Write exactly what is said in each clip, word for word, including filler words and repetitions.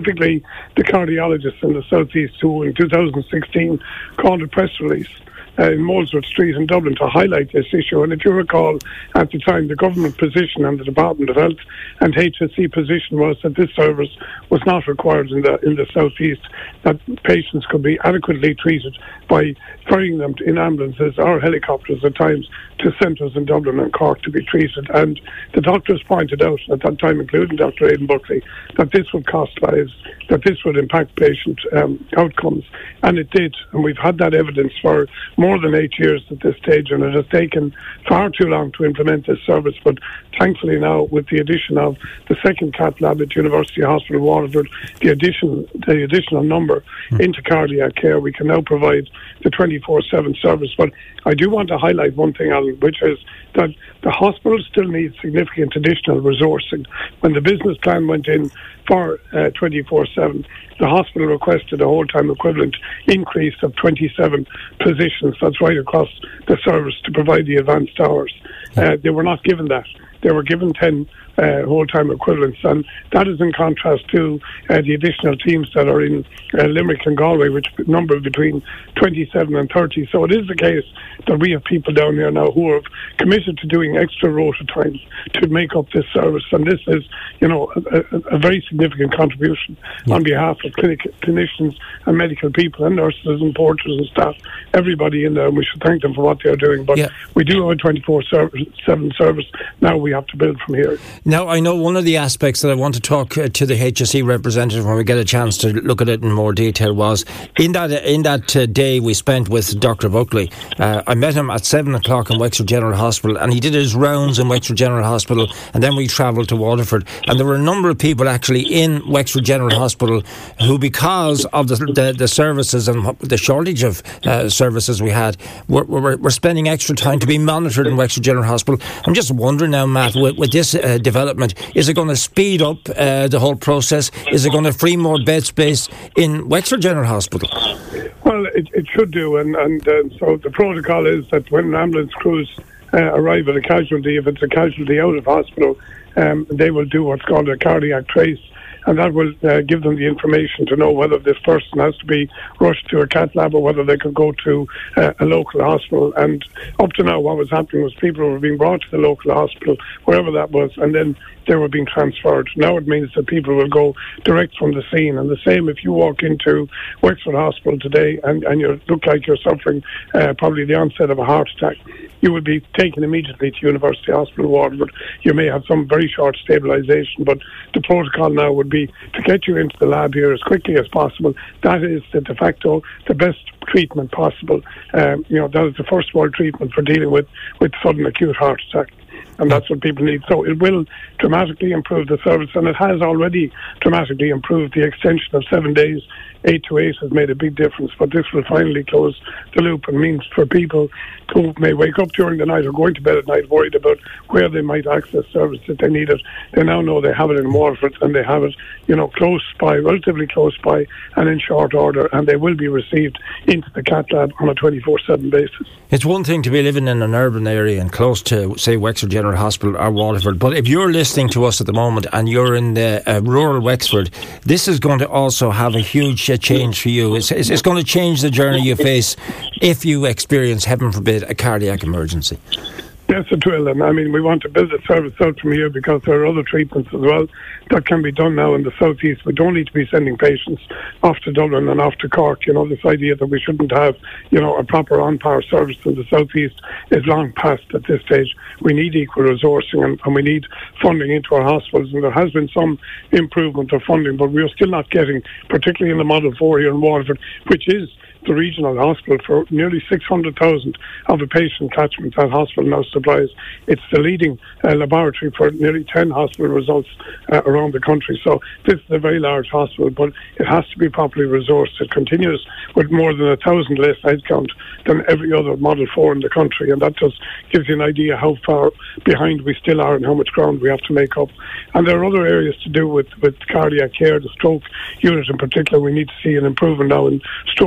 Specifically, the cardiologists in the southeast who in two thousand sixteen called a press release uh, in Molesworth Street in Dublin to highlight this issue. And if you recall, at the time, the government position and the Department of Health and H S C position was that this service was not required in the in the southeast, that patients could be adequately treated by ferrying them in ambulances or helicopters at times to centres in Dublin and Cork to be treated. And the doctors pointed out at that time, including Doctor Aidan Buckley, that this would cost lives, that this would impact patient um, outcomes. And it did. And we've had that evidence for more than eight years at this stage, and it has taken far too long to implement this service. But thankfully now, with the addition of the second cath lab at University Hospital Waterford, the addition, the additional number into cardiac care, we can now provide the twenty-four seven service. But I do want to highlight one thing, Alan, which is that the hospital still needs significant additional resourcing. When the business plan went in for uh, twenty-four seven, the hospital requested a whole-time equivalent increase of twenty-seven positions. That's right across the service to provide the advanced hours. Uh, they were not given that. They were given ten uh, whole-time equivalents, and that is in contrast to uh, the additional teams that are in uh, Limerick and Galway, which number between twenty-seven and thirty. So it is the case that we have people down here now who have committed to doing extra rota time to make up this service, and this is, you know, a, a, a very significant contribution yeah. on behalf of clinic, clinicians and medical people and nurses and porters and staff, everybody in there, and we should thank them for what they're doing. But yeah. we do have a twenty-four seven service. Now we have to build from here. Now, I know one of the aspects that I want to talk uh, to the H S C representative when we get a chance to look at it in more detail was in that in that uh, day we spent with Doctor Buckley. Uh, I met him at seven o'clock in Wexford General Hospital, and he did his rounds in Wexford General Hospital, and then we travelled to Waterford, and there were a number of people actually in Wexford General Hospital who, because of the the, the services and the shortage of uh, services we had, were, were, were spending extra time to be monitored in Wexford General Hospital. I'm just wondering now, Matt, with, with this uh, development, is it going to speed up uh, the whole process? Is it going to free more bed space in Wexford General Hospital? Well, it, it should do, and, and uh, so the protocol is that when ambulance crews uh, arrive at a casualty, if it's a casualty out of hospital, um, they will do what's called a cardiac trace, and that will uh, give them the information to know whether this person has to be rushed to a cath lab or whether they could go to uh, a local hospital. And up to now, what was happening was people were being brought to the local hospital, wherever that was, and then they were being transferred. Now it means that people will go direct from the scene. And the same if you walk into Wexford Hospital today and, and you look like you're suffering uh, probably the onset of a heart attack, you would be taken immediately to University Hospital Waterford. You may have some very short stabilisation, but the protocol now would be to get you into the lab here as quickly as possible. That is the de facto, the best treatment possible. Um, you know, that is the first world treatment for dealing with, with sudden acute heart attack. And that's what people need. So it will dramatically improve the service, and it has already dramatically improved. The extension of seven days, eight to eight, has made a big difference. But this will finally close the loop and means for people who may wake up during the night or going to bed at night worried about where they might access service if they need it, they now know they have it in Waterford, and they have it, you know, close by, relatively close by, and in short order, and they will be received into the cath lab on a twenty-four seven basis. It's one thing to be living in an urban area and close to, say, Wexford General Hospital or Waterford, but if you're listening to us at the moment and you're in the uh, rural Wexford, this is going to also have a huge uh, change for you. It's, it's, it's going to change the journey you face if you experience, heaven forbid, a cardiac emergency. Yes, it will. And I mean, we want to build a service out from here because there are other treatments as well that can be done now in the southeast. We don't need to be sending patients off to Dublin and off to Cork. You know, this idea that we shouldn't have, you know, a proper on-par service in the southeast is long past at this stage. We need equal resourcing, and, and we need funding into our hospitals. And there has been some improvement of funding, but we're still not getting, particularly in the Model four here in Waterford, which is the regional hospital for nearly six hundred thousand of the patient catchment that hospital now supplies. It's the leading uh, laboratory for nearly ten hospital results uh, around the country. So this is a very large hospital, but it has to be properly resourced. It continues with more than a thousand less headcount than every other Model four in the country, and that just gives you an idea how far behind we still are and how much ground we have to make up. And there are other areas to do with, with cardiac care, the stroke unit in particular. We need to see an improvement now in stroke services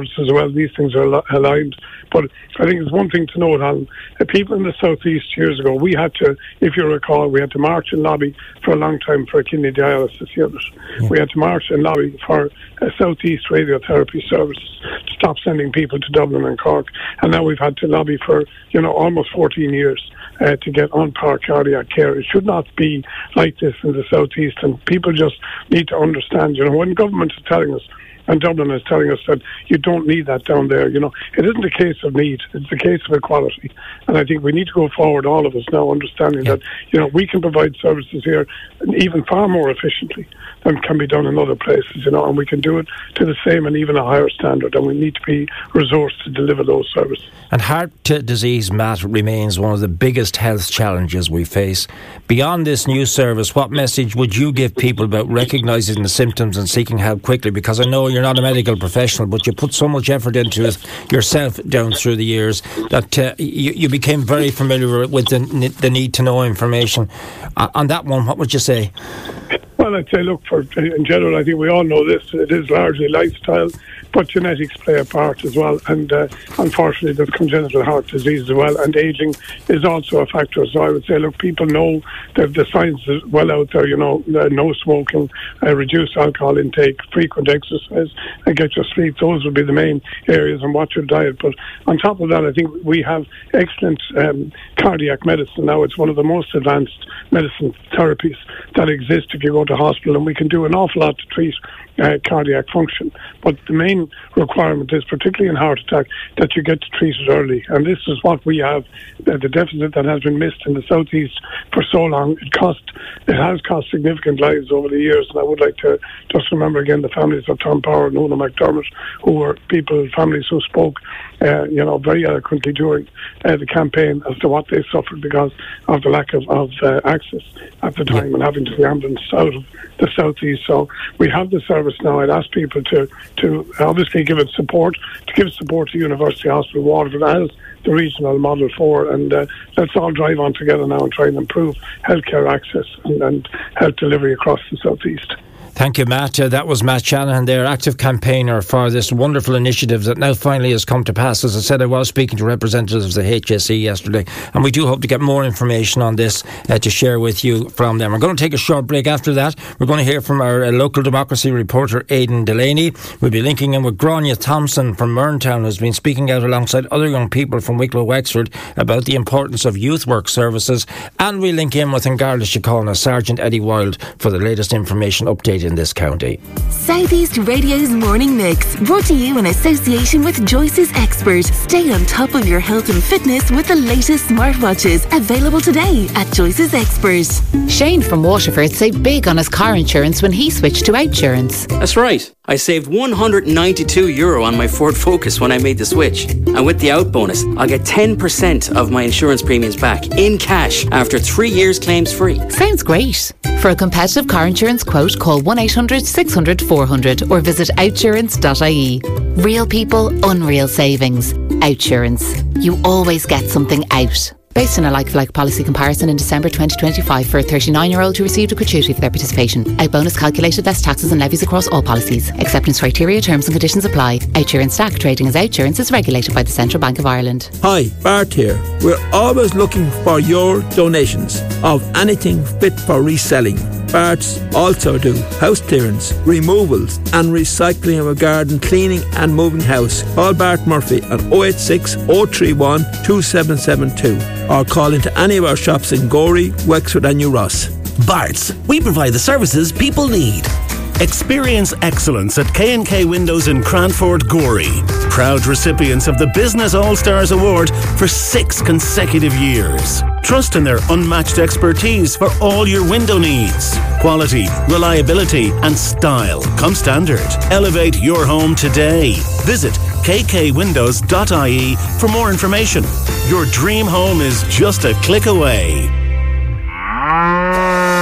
services as well. These things are al- aligned. But I think it's one thing to note on uh, people in the southeast years ago. We had to, if you recall, we had to march and lobby for a long time for a kidney dialysis unit. Yeah. We had to march and lobby for a southeast radiotherapy services to stop sending people to Dublin and Cork. And now we've had to lobby for, you know, almost fourteen years uh, to get on-par cardiac care. It should not be like this in the southeast, and people just need to understand, you know, when government is telling us, and Dublin is telling us that you don't need that down there. You know, it isn't a case of need; it's a case of equality. And I think we need to go forward, all of us now, understanding yeah. that you know we can provide services here even far more efficiently than can be done in other places. You know, and we can do it to the same and even a higher standard. And we need to be resourced to deliver those services. And heart disease, Matt, remains one of the biggest health challenges we face. Beyond this new service, what message would you give people about recognising the symptoms and seeking help quickly? Because I know you're not a medical professional, but you put so much effort into it yourself down through the years that uh, you, you became very familiar with the, the need to know information. Uh, on that one, what would you say? Well, I'd say, look, for in general, I think we all know this. It is largely lifestyle, but genetics play a part as well. And uh, unfortunately, there's congenital heart disease as well. And ageing is also a factor. So I would say, look, people know that the science is well out there, you know, uh, no smoking, uh, reduce alcohol intake, frequent exercise, and get your sleep. Those would be the main areas, and watch your diet. But on top of that, I think we have excellent um, cardiac medicine now. It's one of the most advanced medicine therapies that exist if you go to hospital, and we can do an awful lot to treat uh, cardiac function. But the main requirement is, particularly in heart attack, that you get to treat it early. And this is what we have, uh, the deficit that has been missed in the southeast for so long. It cost, it has cost significant lives over the years. And I would like to just remember again the families of Tom Power and Una McDermott, who were people, families who spoke, uh, you know, very eloquently during uh, the campaign as to what they suffered because of the lack of, of uh, access at the time and having to be ambulanced out of the southeast. So we have the service now. I'd ask people to, to obviously give it support, to give support to University Hospital Waterford as the regional model for, and uh, let's all drive on together now and try and improve healthcare access and, and health delivery across the southeast. Thank you, Matt. Uh, that was Matt Shanahan, their active campaigner for this wonderful initiative that now finally has come to pass. As I said, I was speaking to representatives of the H S E yesterday, and we do hope to get more information on this uh, to share with you from them. We're going to take a short break. After that, we're going to hear from our uh, local democracy reporter, Aidan Delaney. We'll be linking in with Grania Thompson from Merntown, who's been speaking out alongside other young people from Wicklow Wexford about the importance of youth work services. And we link in with Garda Síochána, Sergeant Eddie Wild, for the latest information update in this county. Southeast Radio's Morning Mix, brought to you in association with Joyce's Expert. Stay on top of your health and fitness with the latest smartwatches, available today at Joyce's Expert. Shane from Waterford saved big on his car insurance when he switched to Outsurance. That's right. I saved one hundred ninety-two euro on my Ford Focus when I made the switch. And with the out bonus, I'll get ten percent of my insurance premiums back in cash after three years claims free. Sounds great. For a competitive car insurance quote, call one eight hundred six hundred four hundred or visit outsurance dot I E. Real people, unreal savings. Outsurance. You always get something out. Based on a like-for-like policy comparison in December twenty twenty-five for a thirty-nine-year-old who received a gratuity for their participation. Out bonus calculated less taxes and levies across all policies. Acceptance criteria, terms and conditions apply. Outsurance Stack trading as Outsurance is regulated by the Central Bank of Ireland. Hi, Bart here. We're always looking for your donations of anything fit for reselling. Bart's also do house clearance, removals and recycling of a garden, cleaning and moving house. Call Bart Murphy on oh eight six, oh three one, two seven seven two or call into any of our shops in Gorey, Wexford and New Ross. Bart's, we provide the services people need. Experience excellence at K and K Windows in Cranford, Gorey. Proud recipients of the Business All-Stars Award for six consecutive years. Trust in their unmatched expertise for all your window needs. Quality, reliability and style come standard. Elevate your home today. Visit k k windows dot I E for more information. Your dream home is just a click away.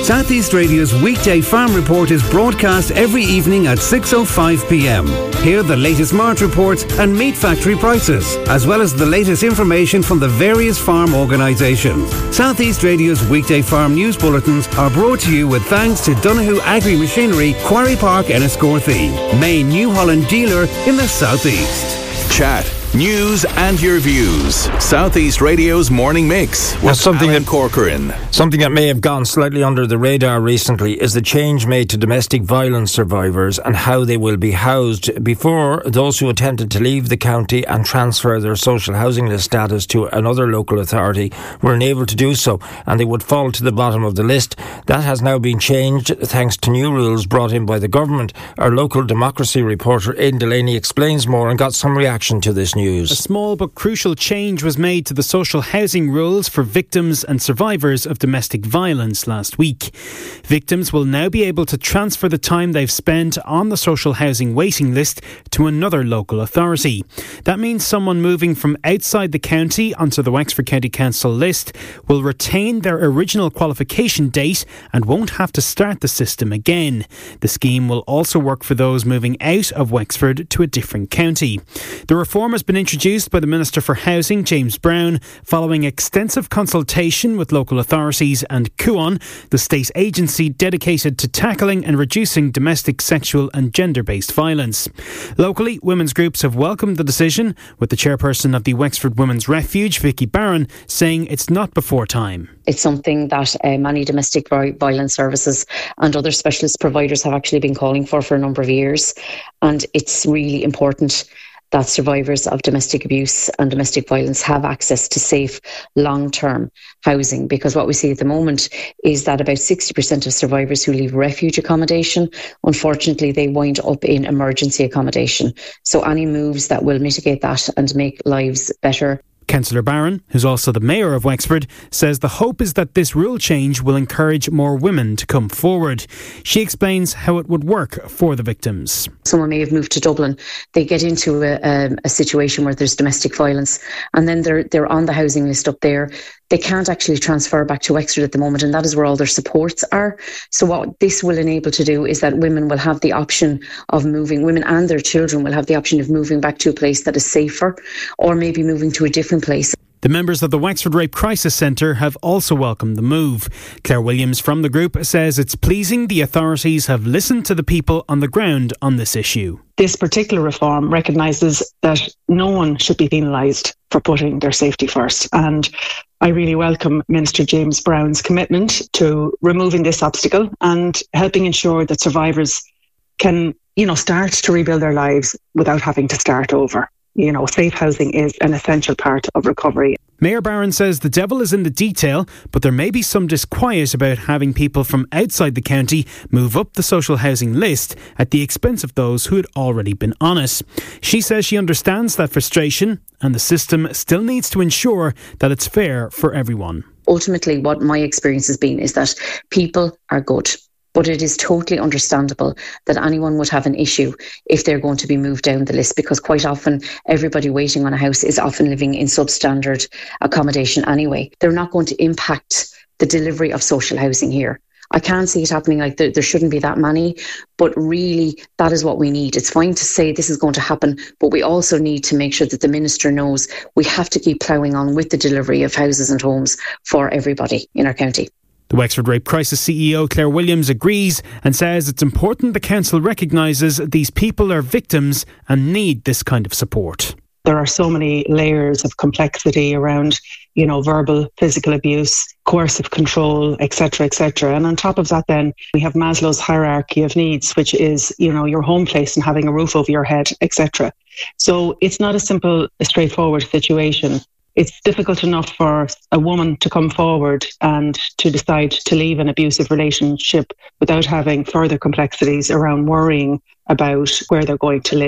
South East Radio's weekday farm report is broadcast every evening at six oh five p m. Hear the latest March reports and meat factory prices, as well as the latest information from the various farm organisations. South East Radio's weekday farm news bulletins are brought to you with thanks to Donoghue Agri Machinery, Quarry Park, Enniscorthy, main New Holland dealer in the South East. Chat, news and your views. South East Radio's Morning Mix with something Alan that, Corcoran. Something that may have gone slightly under the radar recently is the change made to domestic violence survivors and how they will be housed. Before, those who attempted to leave the county and transfer their social housing list status to another local authority were unable to do so, and they would fall to the bottom of the list. That has now been changed thanks to new rules brought in by the government. Our local democracy reporter Aidan Delaney explains more and got some reaction to this news. A small but crucial change was made to the social housing rules for victims and survivors of domestic violence last week. Victims will now be able to transfer the time they've spent on the social housing waiting list to another local authority. That means someone moving from outside the county onto the Wexford County Council list will retain their original qualification date and won't have to start the system again. The scheme will also work for those moving out of Wexford to a different county. The reform has been introduced by the Minister for Housing, James Browne, following extensive consultation with local authorities and C U O N, the state agency dedicated to tackling and reducing domestic, sexual and gender-based violence. Locally, women's groups have welcomed the decision, with the chairperson of the Wexford Women's Refuge, Vicky Barron, saying it's not before time. It's something that uh, many domestic violence services and other specialist providers have actually been calling for for a number of years, and it's really important that survivors of domestic abuse and domestic violence have access to safe, long-term housing, because what we see at the moment is that about sixty percent of survivors who leave refuge accommodation, unfortunately, they wind up in emergency accommodation. So any moves that will mitigate that and make lives better. Councillor Barron, who's also the Mayor of Wexford, says the hope is that this rule change will encourage more women to come forward. She explains how it would work for the victims. Someone may have moved to Dublin, they get into a, um, a situation where there's domestic violence, and then they're they're on the housing list up there. They can't actually transfer back to Wexford at the moment, and that is where all their supports are. So what this will enable to do is that women will have the option of moving, women and their children will have the option of moving back to a place that is safer, or maybe moving to a different place. The members of the Wexford Rape Crisis Centre have also welcomed the move. Claire Williams from the group says it's pleasing the authorities have listened to the people on the ground on this issue. This particular reform recognises that no one should be penalised for putting their safety first, and I really welcome Minister James Browne's commitment to removing this obstacle and helping ensure that survivors can, you know, start to rebuild their lives without having to start over. You know, safe housing is an essential part of recovery. Mayor Barron says the devil is in the detail, but there may be some disquiet about having people from outside the county move up the social housing list at the expense of those who had already been on it. She says she understands that frustration, and the system still needs to ensure that it's fair for everyone. Ultimately, what my experience has been is that people are good. But it is totally understandable that anyone would have an issue if they're going to be moved down the list, because quite often everybody waiting on a house is often living in substandard accommodation anyway. They're not going to impact the delivery of social housing here. I can't see it happening like there, there shouldn't be that many, but really that is what we need. It's fine to say this is going to happen, but we also need to make sure that the Minister knows we have to keep ploughing on with the delivery of houses and homes for everybody in our county. The Wexford Rape Crisis C E O Claire Williams agrees and says it's important the council recognises these people are victims and need this kind of support. There are so many layers of complexity around, you know, verbal, physical abuse, coercive control, et cetera, et cetera. And on top of that, then we have Maslow's hierarchy of needs, which is, you know, your home place and having a roof over your head, et cetera. So it's not a simple, straightforward situation. It's difficult enough for a woman to come forward and to decide to leave an abusive relationship without having further complexities around worrying about where they're going to live.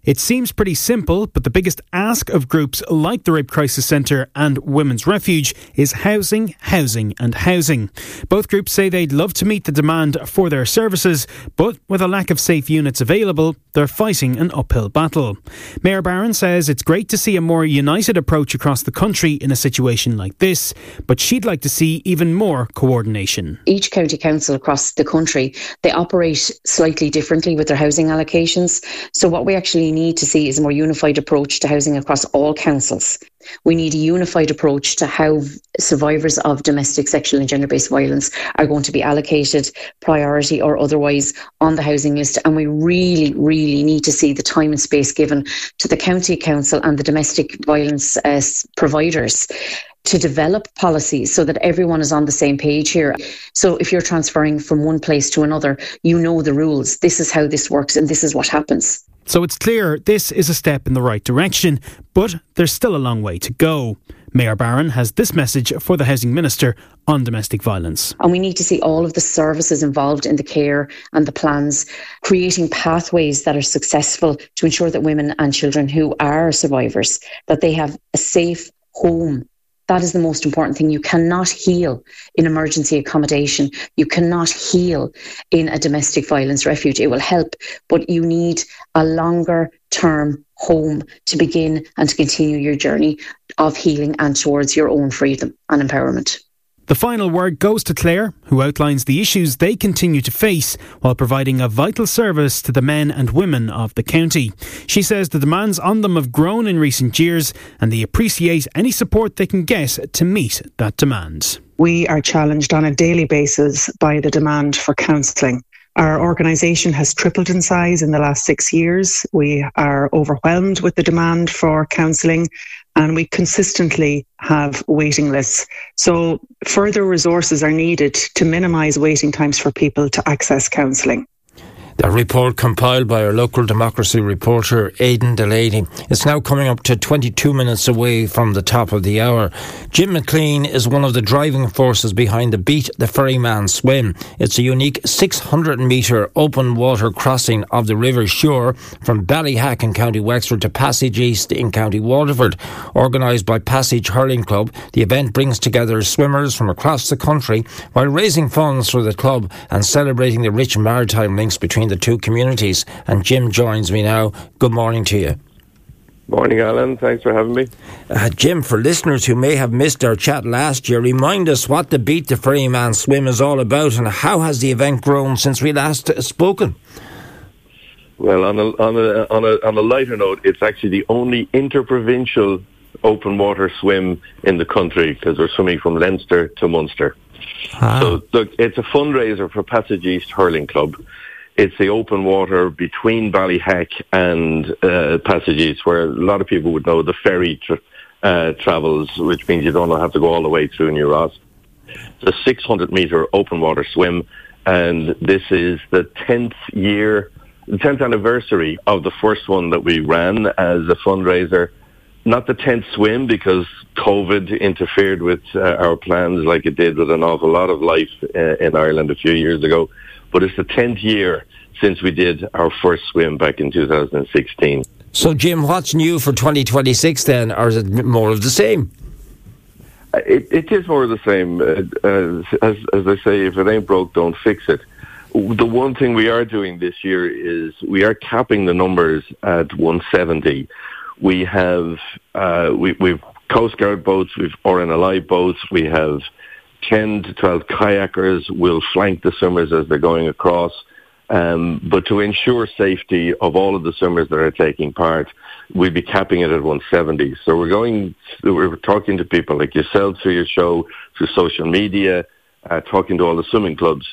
It seems pretty simple, but the biggest ask of groups like the Rape Crisis Centre and Women's Refuge is housing, housing and housing. Both groups say they'd love to meet the demand for their services, but with a lack of safe units available, they're fighting an uphill battle. Mayor Barron says it's great to see a more united approach across the country in a situation like this, but she'd like to see even more coordination. Each county council across the country, they operate slightly differently with their housing allocations. So what we actually need to see is a more unified approach to housing across all councils. We need a unified approach to how survivors of domestic, sexual and gender-based violence are going to be allocated, priority or otherwise, on the housing list. And we really, really need to see the time and space given to the county council and the domestic violence uh, providers to develop policies so that everyone is on the same page here. So if you're transferring from one place to another, you know the rules. This is how this works and this is what happens. So it's clear this is a step in the right direction, but there's still a long way to go. Mayor Barron has this message for the Housing Minister on domestic violence. And we need to see all of the services involved in the care and the plans, creating pathways that are successful to ensure that women and children who are survivors, that they have a safe home. That is the most important thing. You cannot heal in emergency accommodation. You cannot heal in a domestic violence refuge. It will help, but you need a longer term home to begin and to continue your journey of healing and towards your own freedom and empowerment. The final word goes to Claire, who outlines the issues they continue to face while providing a vital service to the men and women of the county. She says the demands on them have grown in recent years and they appreciate any support they can get to meet that demand. We are challenged on a daily basis by the demand for counselling. Our organisation has tripled in size in the last six years. We are overwhelmed with the demand for counselling and we consistently have waiting lists. So further resources are needed to minimise waiting times for people to access counselling. The report compiled by our local democracy reporter Aidan Delaney. It's now coming up to twenty-two minutes away from the top of the hour. Jim McLean is one of the driving forces behind the Beat the Ferryman swim. It's a unique six hundred metre open water crossing of the River Suir from Ballyhack in County Wexford to Passage East in County Waterford. Organised by Passage Hurling Club, the event brings together swimmers from across the country while raising funds for the club and celebrating the rich maritime links between the two communities. And Jim joins me now. Good morning to you. Morning, Alan. Thanks for having me. Uh, Jim, for listeners who may have missed our chat last year, remind us what the Beat the Ferryman swim is all about and how has the event grown since we last uh, spoken? Well, on a, on, a, on, a, on a lighter note, it's actually the only interprovincial open water swim in the country because we're swimming from Leinster to Munster. Ah. So look, it's a fundraiser for Passage East Hurling Club. It's the open water between Ballyhack and uh, Passage East, where a lot of people would know the ferry tra- uh, travels, which means you don't have to go all the way through New Ross. It's a six hundred metre open water swim, and this is the tenth year, the tenth anniversary of the first one that we ran as a fundraiser. Not the tenth swim, because COVID interfered with uh, our plans like it did with an awful lot of life uh, in Ireland a few years ago. But it's the tenth year since we did our first swim back in two thousand sixteen. So, Jim, what's new for twenty twenty-six then, or is it more of the same? It, it is more of the same. Uh, uh, as, as I say, if it ain't broke, don't fix it. The one thing we are doing this year is we are capping the numbers at one seventy. We have uh, we, we've Coast Guard boats, we've R N L I boats, we have ten to twelve kayakers will flank the swimmers as they're going across. Um, but to ensure safety of all of the swimmers that are taking part, we'll be capping it at one seventy. So we're going, we're talking to people like yourself through your show, through social media, uh, talking to all the swimming clubs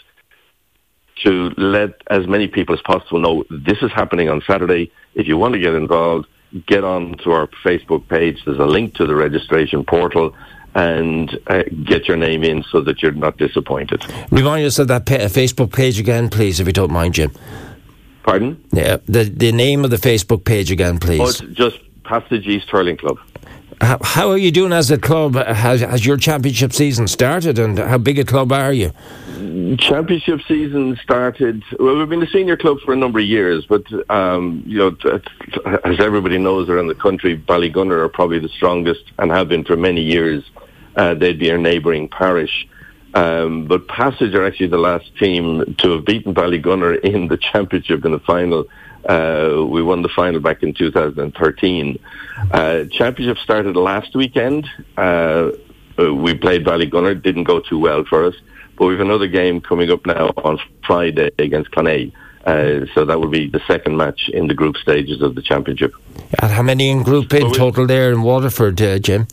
to let as many people as possible know this is happening on Saturday. If you want to get involved, get on to our Facebook page. There's a link to the registration portal and uh, get your name in so that you're not disappointed. Remind us of that pa- Facebook page again, please, if you don't mind, Jim. Pardon? Yeah, the the name of the Facebook page again, please. Oh, it's just Passage East Hurling Club. How, how are you doing as a club? Has, has your championship season started, and how big a club are you? Championship season started. Well, we've been a senior club for a number of years, but um, you know, as everybody knows around the country, Ballygunner are probably the strongest and have been for many years. Uh, they'd be our neighbouring parish. Um, but Passage are actually the last team to have beaten Ballygunner in the championship in the final. Uh, we won the final back in two thousand thirteen. Uh, championship started last weekend. Uh, we played Ballygunner, didn't go too well for us. But we have another game coming up now on Friday against Clonea. Uh, so that will be the second match in the group stages of the championship. And how many in group in total there in Waterford, uh, Jim?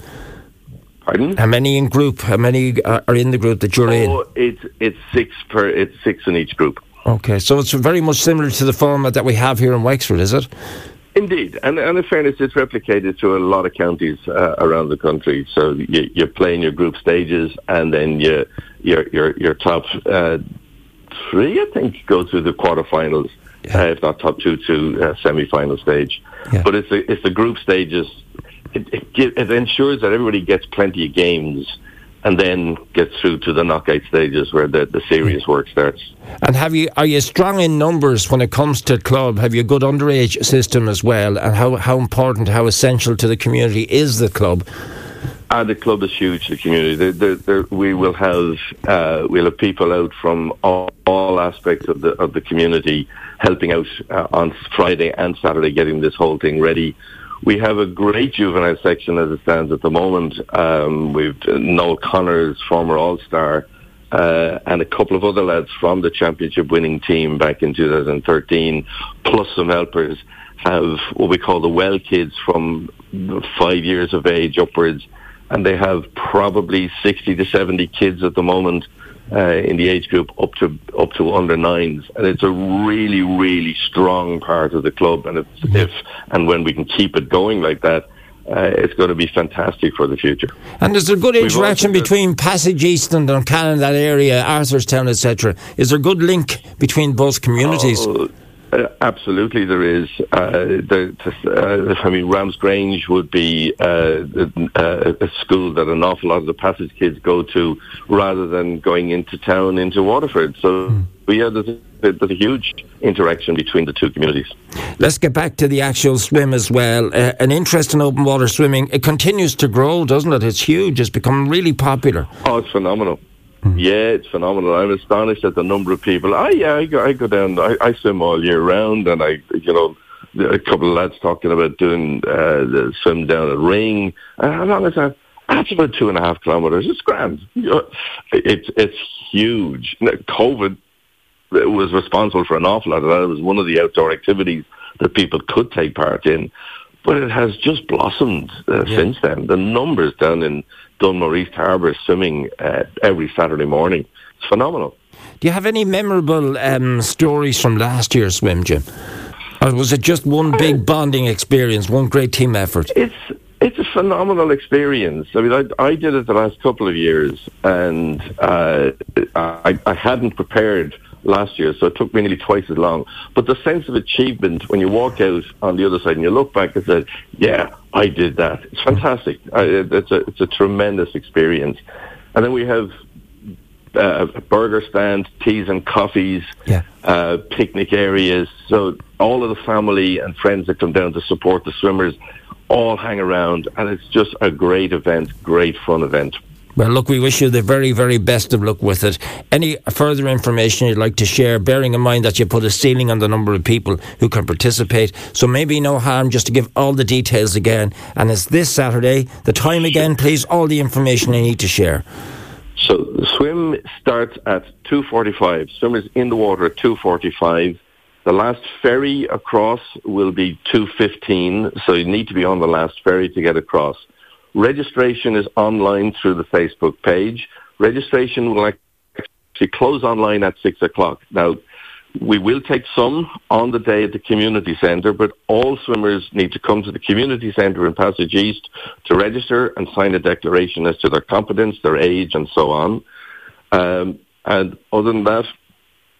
Pardon? How many in group? How many are in the group that you're oh, in? It's it's six per. It's six in each group. Okay, so it's very much similar to the format that we have here in Wexford, is it? Indeed, and, and in fairness, it's replicated to a lot of counties uh, around the country. So you, you play in your group stages, and then you, your your your top uh, three, I think, go to the quarterfinals, yeah. uh, if not top two to uh, semi-final stage. Yeah. But it's the, it's the group stages. It, it, it ensures that everybody gets plenty of games, and then gets through to the knockout stages where the, the serious work starts. And have you are you strong in numbers when it comes to club? Have you a good underage system as well? And how, how important, how essential to the community is the club? Uh, the club is huge to the community. They're, they're, they're, we will have uh, we'll have people out from all, all aspects of the of the community helping out uh, on Friday and Saturday, getting this whole thing ready. We have a great juvenile section as it stands at the moment. Um, we've Noel Connors, former All-Star, uh, and a couple of other lads from the championship-winning team back in two thousand thirteen, plus some helpers, have what we call the well kids from five years of age upwards, and they have probably sixty to seventy kids at the moment uh, in the age group up to up to under nines, and it's a really, really strong part of the club. And it's, if and when we can keep it going like that, uh, it's going to be fantastic for the future. And is there good interaction between Passage East and Duncannon, that area, Arthurstown, et cetera? Is there good link between both communities? Oh, Uh, absolutely, there is. Uh, the, uh, I mean, Ramsgrange would be uh, uh, a school that an awful lot of the Passage kids go to, rather than going into town, into Waterford. So, mm. yeah, there's a, there's a huge interaction between the two communities. Let's get back to the actual swim as well. Uh, an interest in open water swimming, it continues to grow, doesn't it? It's huge. It's become really popular. Oh, it's phenomenal. Yeah, it's phenomenal. I'm astonished at the number of people. I yeah, I go, I go down. I, I swim all year round, and I, you know, a couple of lads talking about doing uh, the swim down at Ring. And how long is that? That's about two and a half kilometres. It's grand. It's it's huge. COVID was responsible for an awful lot of that. It was one of the outdoor activities that people could take part in. But it has just blossomed uh, yeah. since then. The numbers down in Dunmore East Harbour swimming uh, every Saturday morning. It's phenomenal. Do you have any memorable um, stories from last year's swim, Jim? Or was it just one big bonding experience, one great team effort? It's it's a phenomenal experience. I mean, I, I did it the last couple of years, and uh, I, I hadn't prepared last year, so it took me nearly twice as long. But the sense of achievement when you walk out on the other side and you look back and say, yeah, I did that. It's fantastic. I, it's, a, it's a tremendous experience. And then we have uh, a burger stand, teas and coffees, yeah. uh, picnic areas. So all of the family and friends that come down to support the swimmers all hang around, and it's just a great event, great fun event. Well, look, we wish you the very, very best of luck with it. Any further information you'd like to share, bearing in mind that you put a ceiling on the number of people who can participate, so maybe no harm just to give all the details again. And it's this Saturday. The time again, please, all the information you need to share. So the swim starts at two forty-five. Swimmers in the water at two forty-five. The last ferry across will be two fifteen, so you need to be on the last ferry to get across. Registration is online through the Facebook page. Registration will actually close online at six o'clock. Now, we will take some on the day at the community centre, but all swimmers need to come to the community centre in Passage East to register and sign a declaration as to their competence, their age, and so on. Um, and other than that,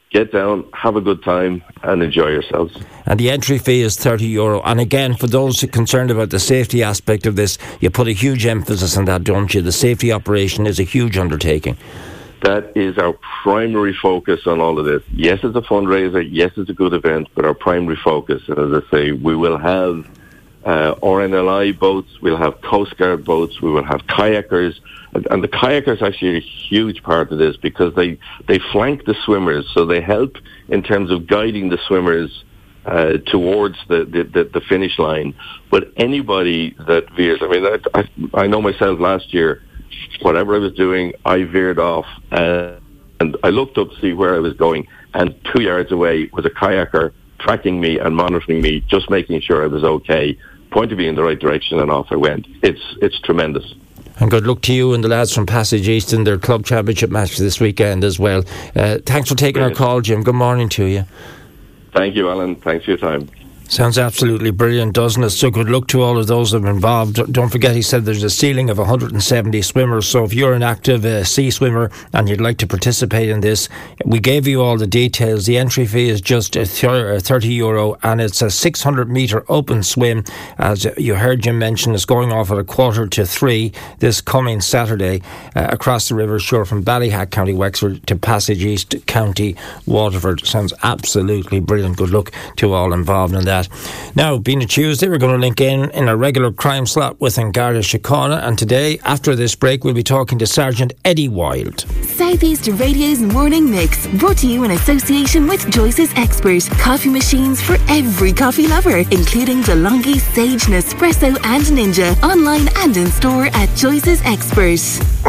get down, have a good time, and enjoy yourselves. And the entry fee is thirty euro. And again, for those concerned about the safety aspect of this, you put a huge emphasis on that, don't you? The safety operation is a huge undertaking. That is our primary focus on all of this. Yes, it's a fundraiser. Yes, it's a good event. But our primary focus, and as I say, we will have uh, R N L I boats, we'll have Coast Guard boats, we will have kayakers. And, and the kayakers actually are a huge part of this because they, they flank the swimmers. So they help in terms of guiding the swimmers uh, towards the, the, the, the finish line. But anybody that veers, I mean, I, I, I know myself last year, whatever I was doing, I veered off uh, and I looked up to see where I was going, and two yards away was a kayaker tracking me and monitoring me, just making sure I was okay, pointing me in the right direction, and off I went. It's it's tremendous. And good luck to you and the lads from Passage East in their club championship match this weekend as well. Uh, thanks for taking Brilliant. our call, Jim. Good morning to you. Thank you, Alan. Thanks for your time. Sounds absolutely brilliant, doesn't it? So good luck to all of those that are involved. Don't forget, he said there's a ceiling of one hundred seventy swimmers. So if you're an active uh, sea swimmer and you'd like to participate in this, we gave you all the details. The entry fee is just thirty euro, and it's a six hundred metre open swim. As you heard Jim mention, it's going off at a quarter to three this coming Saturday uh, across the river shore from Ballyhack, County Wexford, to Passage East, County Waterford. Sounds absolutely brilliant. Good luck to all involved in that. Now, being a Tuesday, we're going to link in in a regular crime slot with Garda Síochána, and today, after this break, we'll be talking to Sergeant Eddie Wild. Southeast Radio's Morning Mix, brought to you in association with Joyce's Expert. Coffee machines for every coffee lover, including DeLonghi, Sage, Nespresso and Ninja. Online and in store at Joyce's Expert.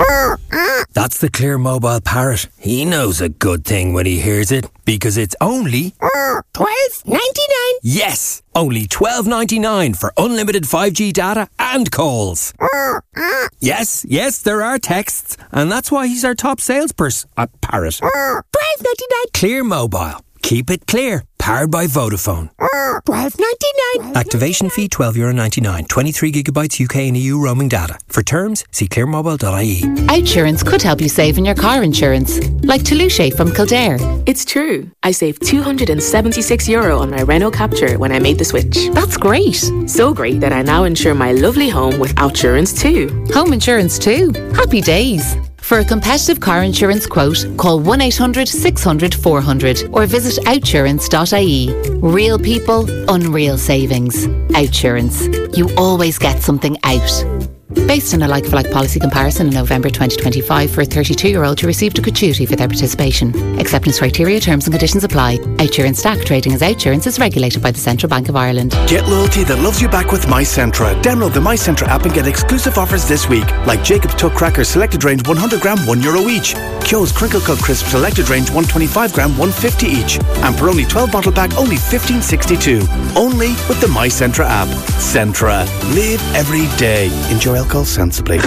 That's the Clear Mobile Parrot. He knows a good thing when he hears it, because it's only twelve ninety-nine. Yes, only twelve ninety-nine for unlimited five G data and calls. Yes, yes, there are texts, and that's why he's our top salesperson. A parrot. twelve ninety-nine. Clear Mobile. Keep it clear. Powered by Vodafone. twelve ninety-nine. Activation fee twelve euro ninety-nine. twenty-three gigabytes U K and E U roaming data. For terms, see clear mobile dot I E. Outsurance could help you save in your car insurance. Like Toulouse from Kildare. It's true. I saved two hundred seventy-six euro on my Renault Captur when I made the switch. That's great. So great that I now insure my lovely home with Outsurance too. Home insurance too. Happy days. For a competitive car insurance quote, call one eight hundred six hundred four hundred or visit outsurance dot I E. Real people, unreal savings. Outsurance. You always get something out. Based on a like-for-like policy comparison in November twenty twenty-five for a thirty-two-year-old who received a gratuity for their participation. Acceptance criteria, terms and conditions apply. Outsurance Stack trading as Outsurance is regulated by the Central Bank of Ireland. Get loyalty that loves you back with MyCentra. Download the MyCentra app and get exclusive offers this week, like Jacob's Tuck Crackers selected range one hundred gram, one euro each. Kyo's Crinkle Cut Crisp selected range one twenty-five gram, one fifty each. And for only twelve bottle pack, only fifteen sixty-two. Only with the MyCentra app. Centra. Live every day. Enjoy alcohol sensibly.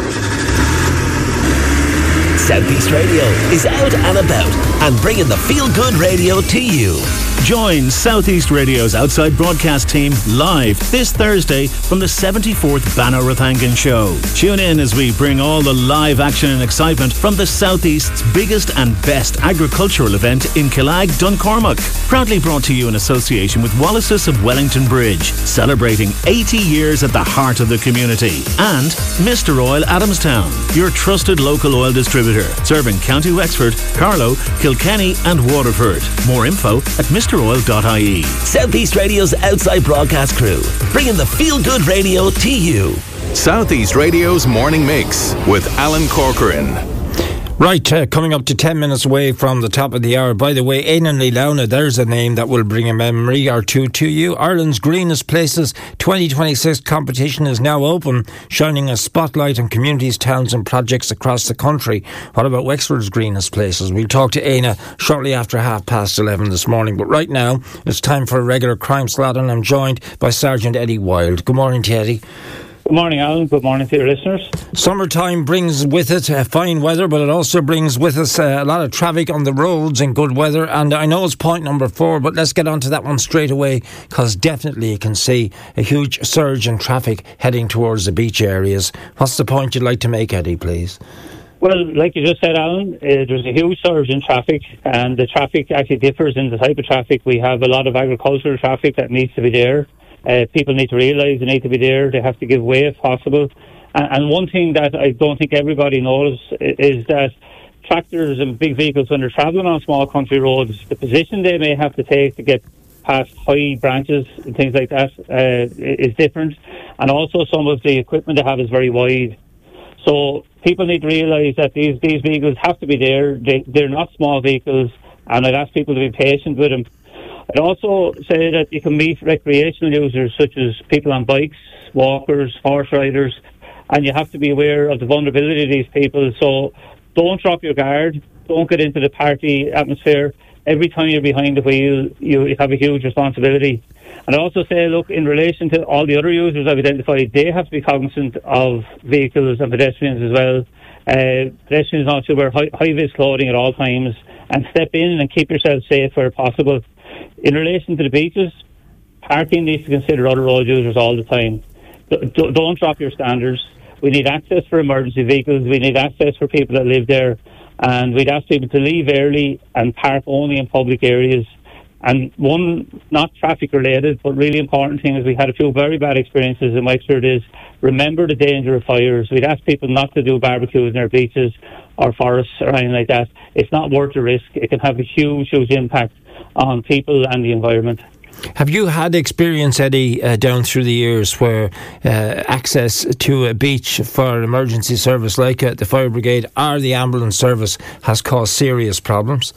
Southeast Radio is out and about and bringing the feel-good radio to you. Join Southeast Radio's outside broadcast team live this Thursday from the seventy-fourth Bannorathangan Show. Tune in as we bring all the live action and excitement from the Southeast's biggest and best agricultural event in Killag, Duncormac. Proudly brought to you in association with Wallace's of Wellington Bridge, celebrating eighty years at the heart of the community. And Mister Oil Adamstown, your trusted local oil distributor, serving County Wexford, Carlow, Kilkenny and Waterford. More info at Mister Oil dot I E. Southeast Radio's outside broadcast crew, bringing the feel-good radio to you. Southeast Radio's Morning Mix with Alan Corcoran. Right, uh, coming up to ten minutes away from the top of the hour. By the way, Éanna Ní Lamhna, there's a name that will bring a memory or two to you. Ireland's Greenest Places twenty twenty-six competition is now open, shining a spotlight on communities, towns and projects across the country. What about Wexford's Greenest Places? We'll talk to Éanna shortly after half past eleven this morning. But right now, it's time for a regular crime slot, and I'm joined by Sergeant Eddie Wild. Good morning to you, Eddie. Good morning, Alan. Good morning to your listeners. Summertime brings with it uh, fine weather, but it also brings with us uh, a lot of traffic on the roads in good weather. And I know it's point number four, but let's get on to that one straight away, because definitely you can see a huge surge in traffic heading towards the beach areas. What's the point you'd like to make, Eddie, please? Well, like you just said, Alan, uh, there's a huge surge in traffic, and the traffic actually differs in the type of traffic. We have a lot of agricultural traffic that needs to be there. Uh, people need to realise they need to be there. They have to give way if possible. And, and one thing that I don't think everybody knows is that tractors and big vehicles, when they're travelling on small country roads, the position they may have to take to get past high branches and things like that uh, is different. And also some of the equipment they have is very wide. So people need to realise that these, these vehicles have to be there. They, they're not small vehicles, and I'd ask people to be patient with them. I'd also say that you can meet recreational users such as people on bikes, walkers, horse riders, and you have to be aware of the vulnerability of these people. So don't drop your guard. Don't get into the party atmosphere. Every time you're behind the wheel, you have a huge responsibility. And I also say, look, in relation to all the other users I've identified, they have to be cognizant of vehicles and pedestrians as well. Uh, pedestrians also wear high, high-vis clothing at all times and step in and keep yourself safe where possible. In relation to the beaches, parking needs to consider other road users all the time. D- d- don't drop your standards. We need access for emergency vehicles. We need access for people that live there. And we'd ask people to leave early and park only in public areas. And one, not traffic related, but really important thing is we had a few very bad experiences in Wexford is remember the danger of fires. We'd ask people not to do barbecues in our beaches or forests or anything like that. It's not worth the risk. It can have a huge, huge impact on people and the environment. Have you had experience, Eddie, uh, down through the years where uh, access to a beach for an emergency service like uh, the fire brigade or the ambulance service has caused serious problems?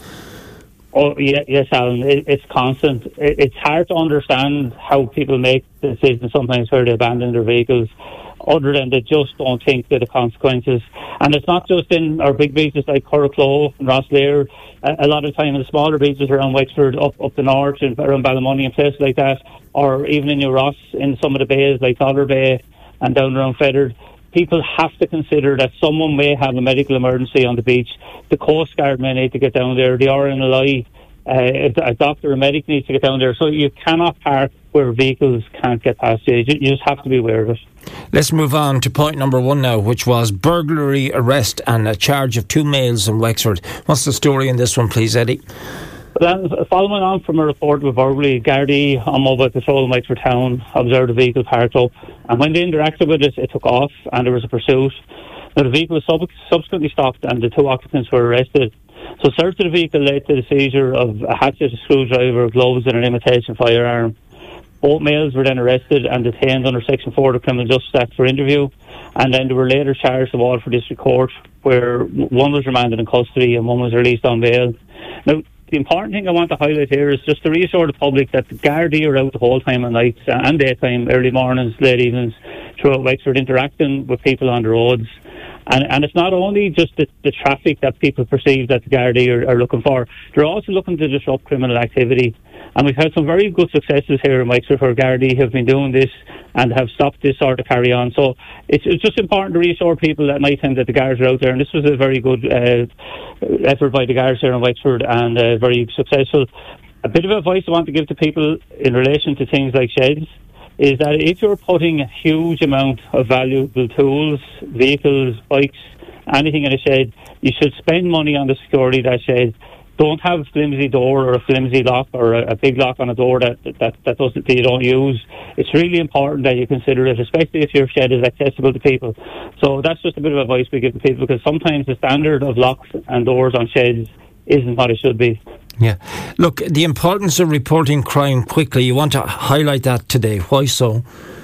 Oh, yeah, yes, Alan. It, it's constant. It, it's hard to understand how people make decisions sometimes where they abandon their vehicles, other than they just don't think of the consequences. And it's not just in our big beaches like Curracloe and Rosslare. A, a lot of time in the smaller beaches around Wexford, up up the north and around Ballymoney and places like that, or even in New Ross in some of the bays like Dollar Bay and down around Feathered. People have to consider that someone may have a medical emergency on the beach. The Coast Guard may need to get down there. The R N L I, uh, a doctor or medic needs to get down there. So you cannot park where vehicles can't get past you. You just have to be aware of it. Let's move on to point number one now, which was burglary, arrest and a charge of two males in Wexford. What's the story in this one, please, Eddie? Well, following on from a report of a burglary, Gardaí on mobile patrol in Wexford town observed a vehicle parked up, and when they interacted with it, it took off and there was a pursuit. Now, the vehicle was sub- subsequently stopped and the two occupants were arrested. So search of the vehicle led to the seizure of a hatchet, a screwdriver, gloves and an imitation firearm. Both males were then arrested and detained under Section four of the Criminal Justice Act for interview, and then they were later charged to Waterford District Court, where one was remanded in custody and one was released on bail. Now, the important thing I want to highlight here is just to reassure the public that the Gardaí are out the whole time at night and daytime, early mornings, late evenings, throughout Wexford, interacting with people on the roads. And, and it's not only just the, the traffic that people perceive that the Gardaí are, are looking for, they're also looking to disrupt criminal activity. And we've had some very good successes here in Wexford where Gardaí have been doing this and have stopped this sort of carry on. So it's, it's just important to reassure people at night time that the guards are out there. And this was a very good uh, effort by the guards here in Wexford and uh, very successful. A bit of advice I want to give to people in relation to things like sheds is that if you're putting a huge amount of valuable tools, vehicles, bikes, anything in a shed, you should spend money on the security of that shed. Don't have a flimsy door or a flimsy lock or a, a big lock on a door that that that, doesn't, that you don't use. It's really important that you consider it, especially if your shed is accessible to people. So that's just a bit of advice we give to people, because sometimes the standard of locks and doors on sheds isn't what it should be. Yeah. Look, the importance of reporting crime quickly, you want to highlight that today. Why so?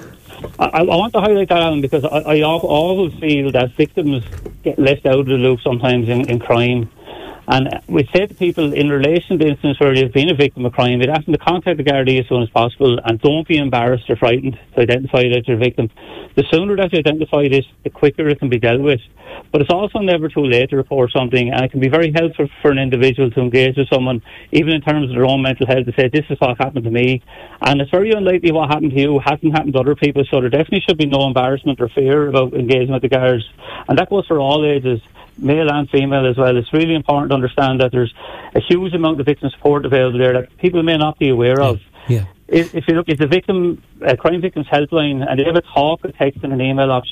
I, I want to highlight that, Alan, because I, I always feel that victims get left out of the loop sometimes in, in crime. And we say to people, in relation to instances where you've been a victim of crime, we'd ask them to contact the Gardaí as soon as possible, and don't be embarrassed or frightened to identify that you're a victim. The sooner that you identify this, the quicker it can be dealt with. But it's also never too late to report something, and it can be very helpful for an individual to engage with someone, even in terms of their own mental health, to say, this is what happened to me. And it's very unlikely what happened to you hasn't happened to other people, so there definitely should be no embarrassment or fear about engaging with the guards. And that goes for all ages, male and female as well. It's really important to understand that there's a huge amount of victim support available there that people may not be aware of. Yeah. If, if you look at the victim, uh, crime victims helpline, and they have a talk, a text and an email option,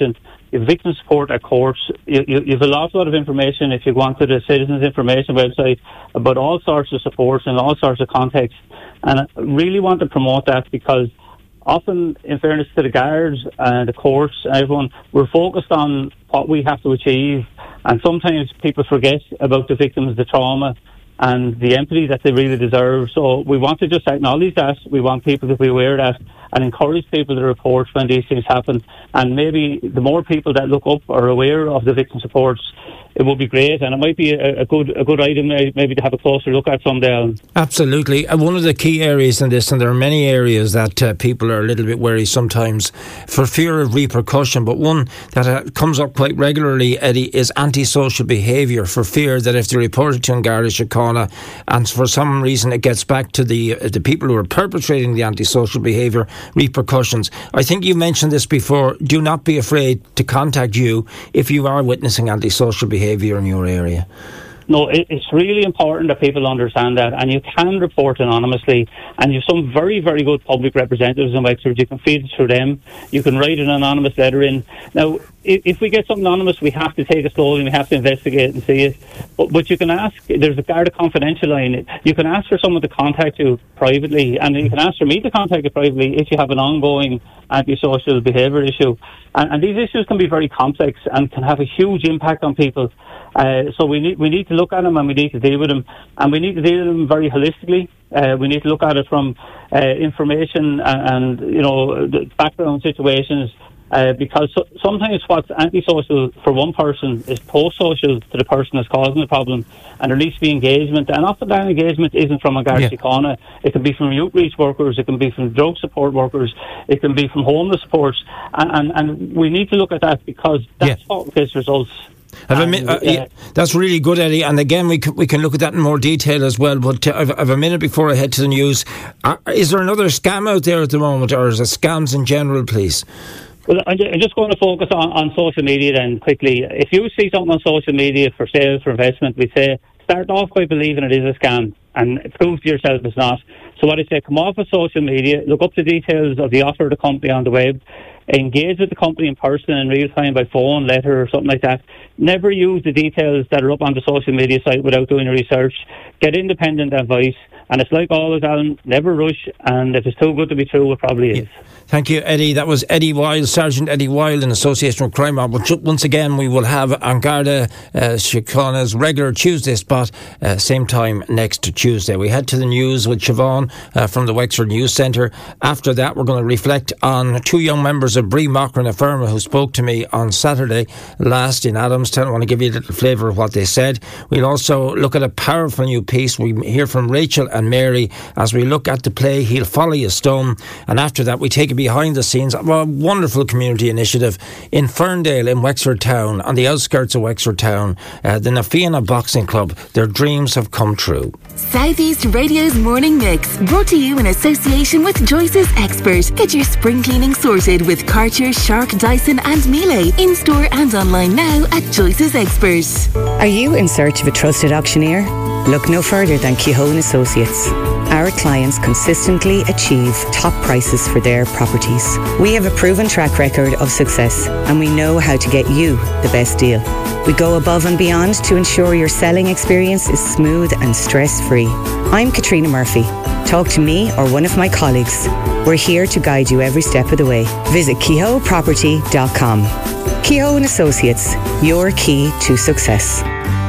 you have victim support at courts, you, you, you have an awful lot of information if you go onto the Citizens Information website about all sorts of supports and all sorts of contexts. And I really want to promote that, because often, in fairness to the guards and the courts and everyone, we're focused on what we have to achieve, and sometimes people forget about the victims, the trauma and the empathy that they really deserve. So we want to just acknowledge that. We want people to be aware of that and encourage people to report when these things happen. And maybe the more people that look up are aware of the victim supports, it would be great, and it might be a, a good a good item maybe to have a closer look at someday. Absolutely. And one of the key areas in this, and there are many areas that uh, people are a little bit wary sometimes for fear of repercussion, but one that uh, comes up quite regularly, Eddie, is antisocial behaviour, for fear that if they report it to An Garda Síochána and for some reason it gets back to the uh, the people who are perpetrating the antisocial behaviour, repercussions. I think you mentioned this before. Do not be afraid to contact you if you are witnessing antisocial behaviour in your area. No, it, it's really important that people understand that, and you can report anonymously, and you have some very, very good public representatives in Wexford. You can feed it through them. You can write an anonymous letter in. Now, if, if we get something anonymous, we have to take it slowly, we have to investigate and see it. But, but you can ask, there's a Garda confidential line. You can ask for someone to contact you privately, and you can ask for me to contact you privately if you have an ongoing antisocial behaviour issue. And, and these issues can be very complex and can have a huge impact on people. Uh, so we need we need to look at them, and we need to deal with them, and we need to deal with them very holistically. Uh, we need to look at it from uh, information and, and you know the background situations, uh, because so, sometimes what's antisocial for one person is pro-social to the person that's causing the problem, and there needs to be engagement. And often that engagement isn't from a Garda Síochána. It can be from youth reach workers, it can be from drug support workers, it can be from homeless supports, and and, and we need to look at that, because that's yeah. what gets results. Have um, a mi- uh, yeah, that's really good, Eddie. And again, we can, we can look at that in more detail as well. But uh, I've, I've a minute before I head to the news. Uh, is there another scam out there at the moment, or is it scams in general, please? Well, I'm just going to focus on, on social media then quickly. If you see something on social media for sales, for investment, we say start off by believing it is a scam and prove to yourself it's not. So what I say, come off of social media, look up the details of the offer of the company on the web, engage with the company in person in real time by phone, letter or something like that. Never use the details that are up on the social media site without doing research. Get independent advice. And it's like always, Alan, never rush, and if it's too good to be true, it probably is. Yeah. Thank you, Eddie. That was Eddie Wilde, Sergeant Eddie Wilde, in association with Crime Mob. But once again, we will have An Garda uh, Síochána's regular Tuesday spot, uh, same time next Tuesday. We head to the news with Siobhan uh, from the Wexford News Centre. After that, we're going to reflect on two young members of Brí Machran na Firma who spoke to me on Saturday last in Adamstown. I want to give you a little flavour of what they said. We'll also look at a powerful new piece. We hear from Rachel and Mary as we look at the play He'll Follow You Stone. And after that, we take a behind the scenes of a wonderful community initiative in Ferndale in Wexford Town, on the outskirts of Wexford Town, uh, the Na Fianna Boxing Club. Their dreams have come true. Southeast Radio's Morning Mix, brought to you in association with Joyce's Expert. Get your spring cleaning sorted with Karcher, Shark, Dyson and Miele. In store and online now at Joyce's Expert. Are you in search of a trusted auctioneer? Look no further than Kehoe and Associates. Our clients consistently achieve top prices for their properties. We have a proven track record of success, and we know how to get you the best deal. We go above and beyond to ensure your selling experience is smooth and stress-free. I'm Katrina Murphy. Talk to me or one of my colleagues. We're here to guide you every step of the way. Visit kehoe property dot com. Kehoe and Associates, your key to success.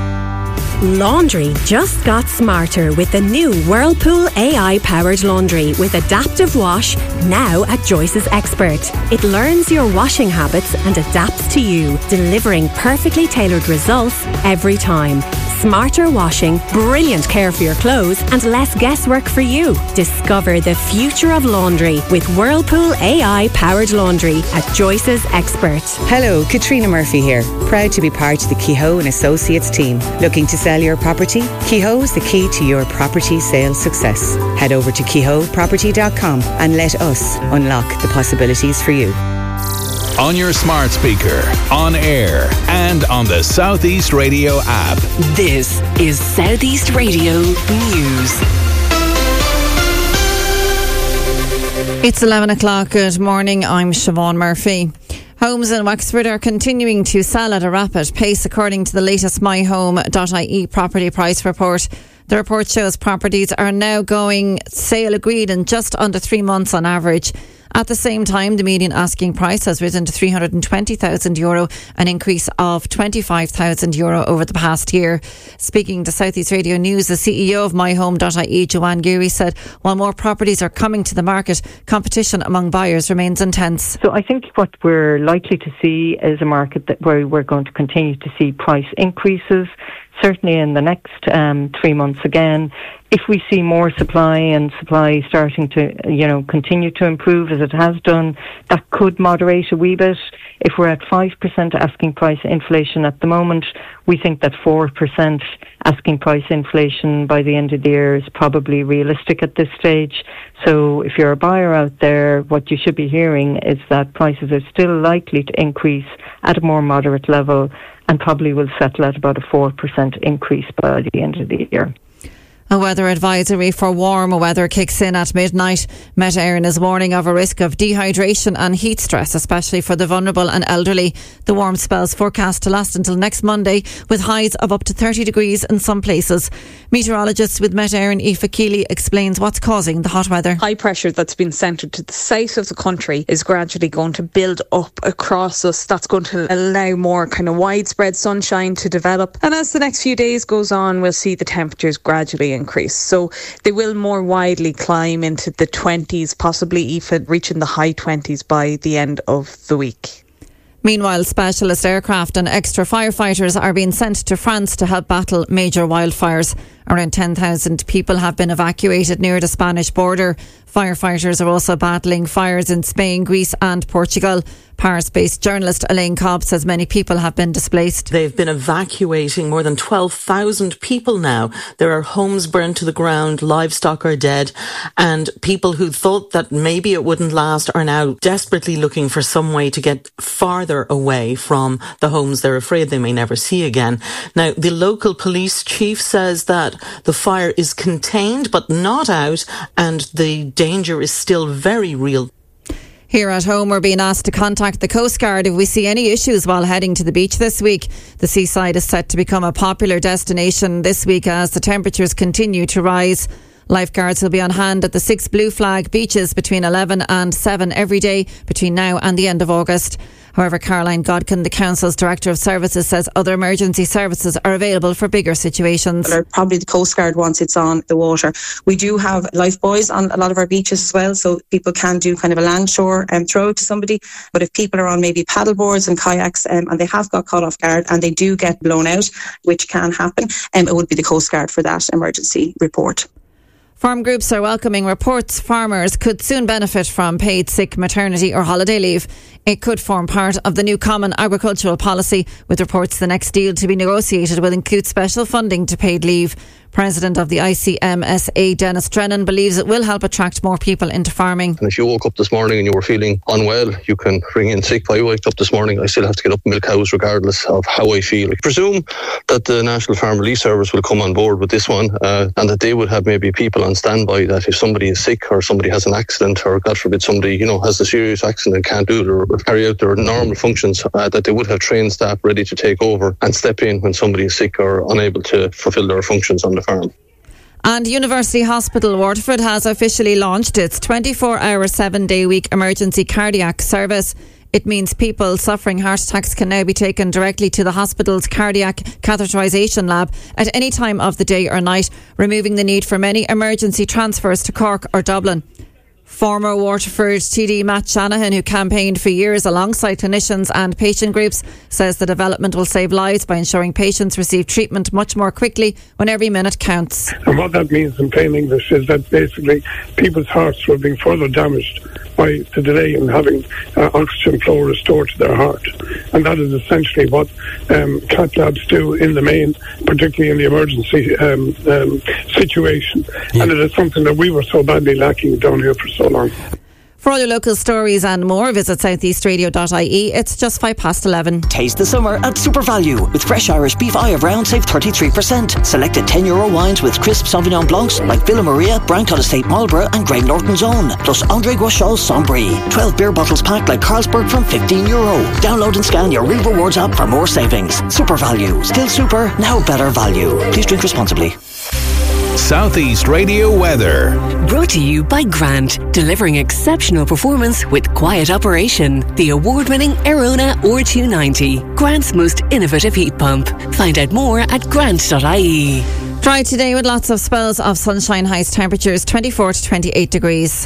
Laundry just got smarter with the new Whirlpool A I-powered laundry with Adaptive Wash, now at Joyce's Expert. It learns your washing habits and adapts to you, delivering perfectly tailored results every time. Smarter washing, brilliant care for your clothes, and less guesswork for you. Discover the future of laundry with Whirlpool A I-powered laundry at Joyce's Expert. Hello, Katrina Murphy here. Proud to be part of the Kehoe and Associates team. Looking to sell your property? Kehoe is the key to your property sales success. Head over to kehoe property dot com and let us unlock the possibilities for you. On your smart speaker, on air, and on the Southeast Radio app. This is Southeast Radio News. It's eleven o'clock. Good morning. I'm Siobhan Murphy. Homes in Wexford are continuing to sell at a rapid pace, according to the latest my home dot I E property price report. The report shows properties are now going sale agreed in just under three months on average. At the same time, the median asking price has risen to three hundred twenty thousand euro, an increase of twenty-five thousand euro over the past year. Speaking to South East Radio News, the C E O of my home dot I E, Joanne Geary, said while more properties are coming to the market, competition among buyers remains intense. So I think what we're likely to see is a market that where we're going to continue to see price increases, certainly in the next um, three months again. If we see more supply and supply starting to, you know, continue to improve as it has done, that could moderate a wee bit. If we're at five percent asking price inflation at the moment, we think that four percent asking price inflation by the end of the year is probably realistic at this stage. So if you're a buyer out there, what you should be hearing is that prices are still likely to increase at a more moderate level and probably will settle at about a four percent increase by the end of the year. A weather advisory for warm weather kicks in at midnight. Met Éireann is warning of a risk of dehydration and heat stress, especially for the vulnerable and elderly. The warm spells forecast to last until next Monday, with highs of up to thirty degrees in some places. Meteorologist with Met Éireann, Aoife Keeley, explains what's causing the hot weather. High pressure that's been centred to the south of the country is gradually going to build up across us. That's going to allow more kind of widespread sunshine to develop. And as the next few days goes on, we'll see the temperatures gradually increase. So they will more widely climb into the twenties, possibly even reaching the high twenties by the end of the week. Meanwhile, specialist aircraft and extra firefighters are being sent to France to help battle major wildfires. Around ten thousand people have been evacuated near the Spanish border. Firefighters are also battling fires in Spain, Greece and Portugal. Paris-based journalist Elaine Cobb says many people have been displaced. They've been evacuating more than twelve thousand people now. There are homes burned to the ground, livestock are dead, and people who thought that maybe it wouldn't last are now desperately looking for some way to get farther away from the homes they're afraid they may never see again. Now, the local police chief says that the fire is contained but not out, and the danger is still very real. Here at home, we're being asked to contact the Coast Guard if we see any issues while heading to the beach this week. The seaside is set to become a popular destination this week as the temperatures continue to rise. Lifeguards will be on hand at the six blue flag beaches between eleven and seven every day between now and the end of August. However, Caroline Godkin, the Council's Director of Services, says other emergency services are available for bigger situations. Probably the Coast Guard once it's on the water. We do have life buoys on a lot of our beaches as well, so people can do kind of a land shore and um, throw it to somebody. But if people are on maybe paddle boards and kayaks um, and they have got caught off guard and they do get blown out, which can happen, um, it would be the Coast Guard for that emergency report. Farm groups are welcoming reports farmers could soon benefit from paid sick, maternity or holiday leave. It could form part of the new Common Agricultural Policy, with reports the next deal to be negotiated will include special funding to paid leave. President of the I C M S A, Dennis Drennan, believes it will help attract more people into farming. And if you woke up this morning and you were feeling unwell, you can ring in sick. I woke up this morning, I still have to get up and milk cows regardless of how I feel. I presume that the National Farm Relief Service will come on board with this one uh, and that they would have maybe people on standby that if somebody is sick or somebody has an accident or God forbid somebody, you know, has a serious accident and can't do it or carry out their normal functions, uh, that they would have trained staff ready to take over and step in when somebody is sick or unable to fulfil their functions on the farm. And University Hospital Waterford has officially launched its twenty-four hour, seven day week emergency cardiac service. It means people suffering heart attacks can now be taken directly to the hospital's cardiac catheterisation lab at any time of the day or night, removing the need for many emergency transfers to Cork or Dublin. Former Waterford T D Matt Shanahan, who campaigned for years alongside clinicians and patient groups, says the development will save lives by ensuring patients receive treatment much more quickly when every minute counts. And what that means in plain English is that basically people's hearts will be further damaged by the delay in having uh, oxygen flow restored to their heart. And that is essentially what um, cath labs do in the main, particularly in the emergency um, um, situation. Yeah. And it is something that we were so badly lacking down here for so long. For all your local stories and more, visit southeast radio dot I E. It's just five past eleven. Taste the summer at Super Value. With fresh Irish beef eye of round, save thirty-three percent. Selected ten euro wines with crisp Sauvignon Blancs like Villa Maria, Browncut Estate Marlborough and Grey Norton's Own. Plus André Gouachot's Sombry. twelve beer bottles packed like Carlsberg from fifteen euro. Download and scan your Real Rewards app for more savings. Super Value. Still super, now better value. Please drink responsibly. Southeast Radio weather. Brought to you by Grant, delivering exceptional performance with quiet operation. The award-winning Arona R two ninety, Grant's most innovative heat pump. Find out more at grant dot I E. Dry today with lots of spells of sunshine, highest temperatures twenty-four to twenty-eight degrees.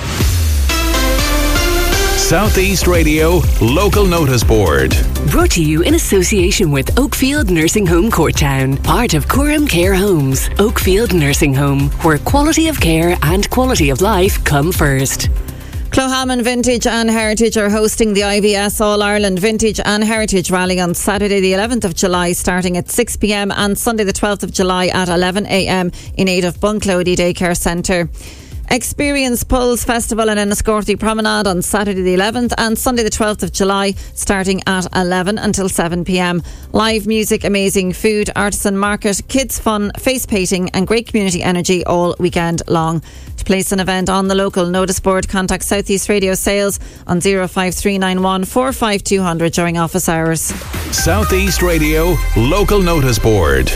Southeast Radio Local Notice Board. Brought to you in association with Oakfield Nursing Home Courtown, part of Coram Care Homes. Oakfield Nursing Home, where quality of care and quality of life come first. Clohalman Vintage and Heritage are hosting the I V S All-Ireland Vintage and Heritage Rally on Saturday the eleventh of July starting at six p m and Sunday the twelfth of July at eleven a m in aid of Bunclody Daycare Centre. Experience Pulse Festival in Enniscorthy Promenade on Saturday the eleventh and Sunday the twelfth of July starting at eleven until seven p m. Live music, amazing food, artisan market, kids fun, face painting and great community energy all weekend long. To place an event on the local notice board, contact Southeast Radio Sales on zero five three nine one four five two zero zero during office hours. Southeast Radio Local Notice Board.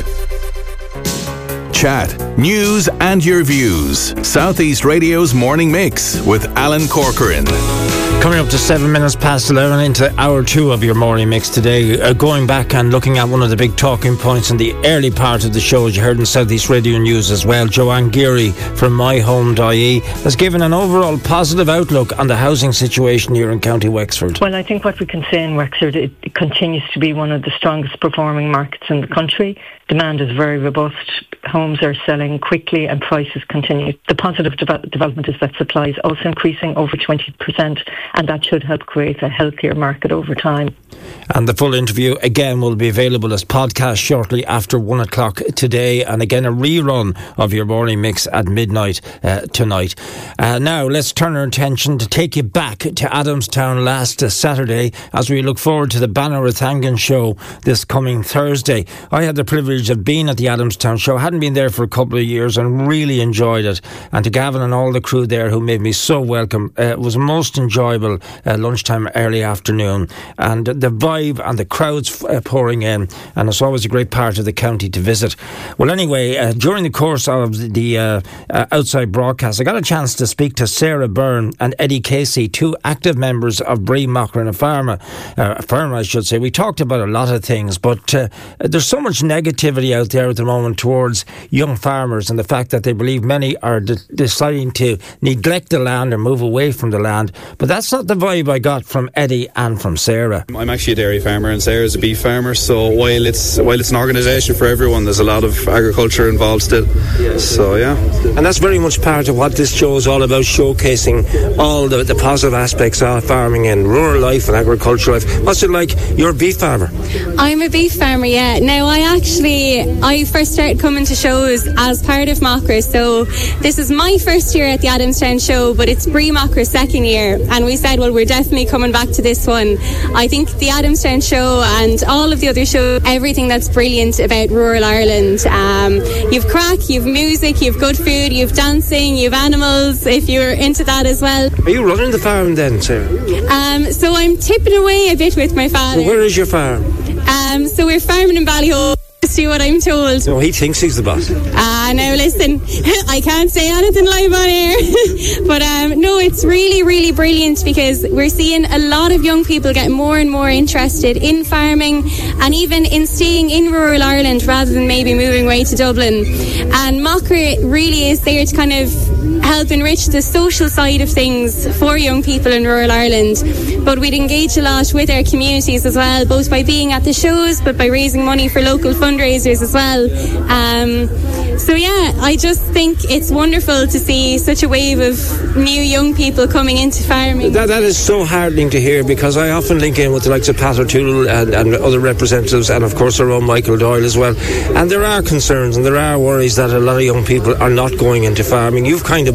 Chat, news and your views. Southeast Radio's Morning Mix with Alan Corcoran. Coming up to seven minutes past eleven into hour two of your morning mix today. Uh, going back and looking at one of the big talking points in the early part of the show, as you heard in Southeast Radio News as well, Joanne Geary from My Home dot I E has given an overall positive outlook on the housing situation here in County Wexford. Well, I think what we can say in Wexford, it, it continues to be one of the strongest performing markets in the country. Demand is very robust. Homes are selling quickly and prices continue. The positive de- development is that supply is also increasing over twenty percent, and that should help create a healthier market over time. And the full interview again will be available as podcast shortly after one o'clock today, and again a rerun of your morning mix at midnight uh, tonight. Uh, now let's turn our attention to take you back to Adamstown last uh, Saturday as we look forward to the Bannerathangan show this coming Thursday. I had the privilege of being at the Adamstown show. I hadn't been there for a couple of years and really enjoyed it. And to Gavin and all the crew there who made me so welcome, uh, it was a most enjoyable uh, lunchtime, early afternoon, and the vibe and the crowds uh, pouring in, and it's always a great part of the county to visit. Well, anyway, uh, during the course of the uh, uh, outside broadcast, I got a chance to speak to Sarah Byrne and Eddie Casey, two active members of Brí Machran a Farmer, uh, a firm, I should say. We talked about a lot of things, but uh, there's so much negativity out there at the moment towards young farmers and the fact that they believe many are de- deciding to neglect the land or move away from the land. But that's not the vibe I got from Eddie and from Sarah. I'm actually a dairy farmer and Sarah's a beef farmer, so while it's while it's an organisation for everyone, there's a lot of agriculture involved still. So yeah. And that's very much part of what this show is all about, showcasing all the, the positive aspects of farming and rural life and agricultural life. What's it like? You're a beef farmer. I'm a beef farmer, yeah. Now I actually, I first started coming to shows as part of Machra, so this is my first year at the Adamstown show, but it's Brí Machra's second year, and we said, well, we're definitely coming back to this one. I think the Adamstown show and all of the other shows, everything that's brilliant about rural Ireland. Um, you've crack, you've music, you've good food, you've dancing, you've animals, if you're into that as well. Are you running the farm then, Sarah? Um, so I'm tipping away a bit with my father. Well, where is your farm? Um, so we're farming in Ballyhole. See what I'm told. No, he thinks he's the boss. Ah, uh, now listen, I can't say anything live on air. But um, no, it's really, really brilliant because we're seeing a lot of young people get more and more interested in farming and even in staying in rural Ireland rather than maybe moving away to Dublin. And Machra really is there to kind of help enrich the social side of things for young people in rural Ireland. But we'd engage a lot with our communities as well, both by being at the shows but by raising money for local fundraisers as well. Um, so yeah, I just think it's wonderful to see such a wave of new young people coming into farming. That, that is so heartening to hear, because I often link in with the likes of Pat O'Toole and, and other representatives, and of course our own Michael Doyle as well. And there are concerns and there are worries that a lot of young people are not going into farming. You've kind of